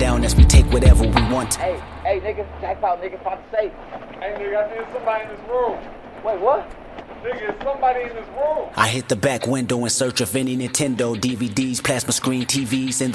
down as we take whatever we want. Hey, nigga, jackpot, nigga, found the safe. Hey, nigga, I think somebody in this room. Wait, what? Nigga, it's somebody in this room. I hit the back window in search of any Nintendo DVDs, plasma screen TVs, and